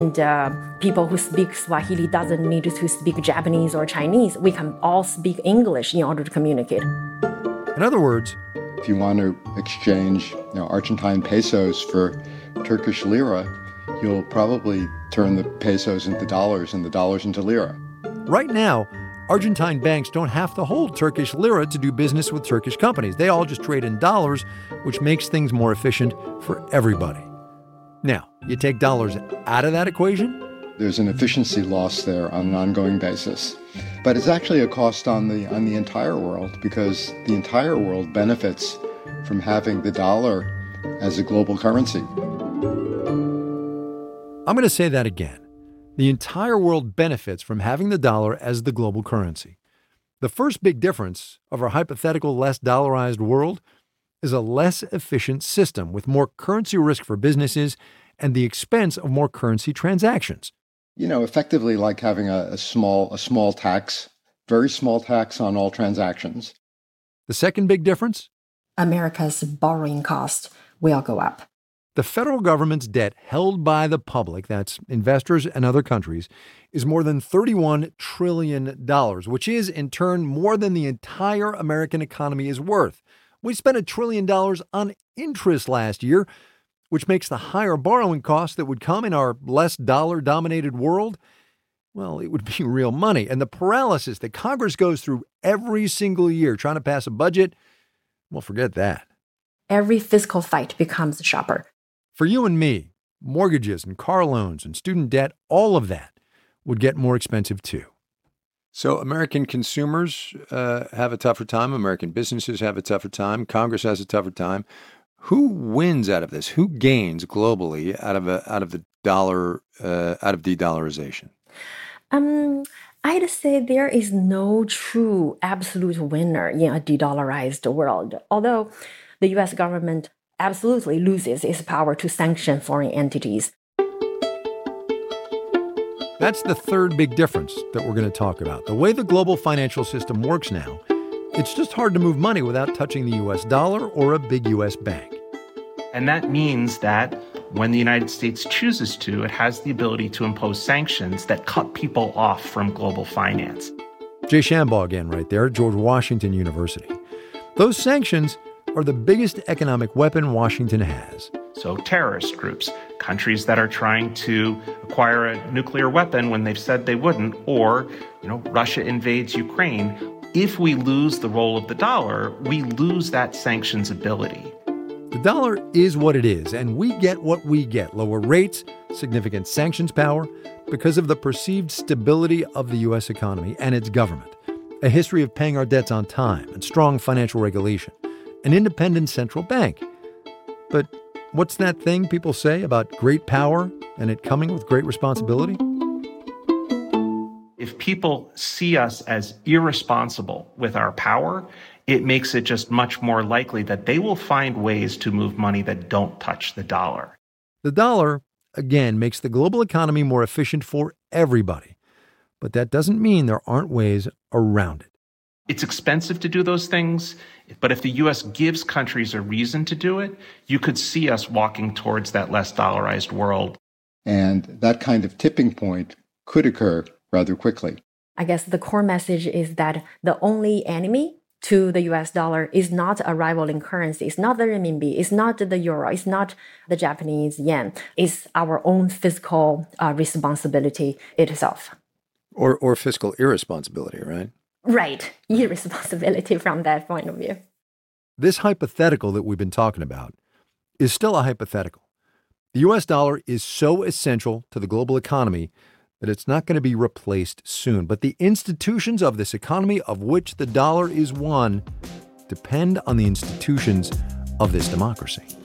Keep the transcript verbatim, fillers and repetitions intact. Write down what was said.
And uh, people who speak Swahili doesn't need to speak Japanese or Chinese. We can all speak English in order to communicate. In other words, if you want to exchange you know, Argentine pesos for Turkish lira, you'll probably turn the pesos into dollars and the dollars into lira. Right now, Argentine banks don't have to hold Turkish lira to do business with Turkish companies. They all just trade in dollars, which makes things more efficient for everybody. Now, you take dollars out of that equation? There's an efficiency loss there on an ongoing basis. But it's actually a cost on the on the entire world because the entire world benefits from having the dollar as a global currency. I'm going to say that again. The entire world benefits from having the dollar as the global currency. The first big difference of our hypothetical less dollarized world is a less efficient system with more currency risk for businesses and the expense of more currency transactions. You know, effectively like having a, a small a small tax, very small tax on all transactions. The second big difference? America's borrowing cost will go up. The federal government's debt held by the public, that's investors and other countries, is more than thirty-one trillion dollars, which is, in turn, more than the entire American economy is worth. We spent a trillion dollars on interest last year, which makes the higher borrowing costs that would come in our less dollar-dominated world, well, it would be real money. And the paralysis that Congress goes through every single year trying to pass a budget, well, forget that. Every fiscal fight becomes sharper. For you and me, mortgages and car loans and student debt, all of that would get more expensive too. So American consumers uh, have a tougher time. American businesses have a tougher time. Congress has a tougher time. Who wins out of this? Who gains globally out of a, out of the dollar, uh, out of de-dollarization? Um, I'd say there is no true absolute winner in a de-dollarized world, although the U S government absolutely loses its power to sanction foreign entities. That's the third big difference that we're going to talk about. The way the global financial system works now, it's just hard to move money without touching the U S dollar or a big U S bank. And that means that when the United States chooses to, it has the ability to impose sanctions that cut people off from global finance. Jay Shambaugh again right there at George Washington University. Those sanctions are the biggest economic weapon Washington has. So terrorist groups, countries that are trying to acquire a nuclear weapon when they've said they wouldn't, or, you know, Russia invades Ukraine. If we lose the role of the dollar, we lose that sanctions ability. The dollar is what it is, and we get what we get. Lower rates, significant sanctions power, because of the perceived stability of the U S economy and its government. A history of paying our debts on time and strong financial regulation. An independent central bank. But what's that thing people say about great power and it coming with great responsibility? If people see us as irresponsible with our power, it makes it just much more likely that they will find ways to move money that don't touch the dollar. The dollar, again, makes the global economy more efficient for everybody. But that doesn't mean there aren't ways around it. It's expensive to do those things, but if the U S gives countries a reason to do it, you could see us walking towards that less dollarized world. And that kind of tipping point could occur rather quickly. I guess the core message is that the only enemy to the U S dollar is not a rivaling currency. It's not the renminbi. It's not the euro. It's not the Japanese yen. It's our own fiscal uh, responsibility itself. Or, or fiscal irresponsibility, right? Right. Irresponsibility from that point of view. This hypothetical that we've been talking about is still a hypothetical. The U S dollar is so essential to the global economy that it's not going to be replaced soon. But the institutions of this economy, of which the dollar is one, depend on the institutions of this democracy.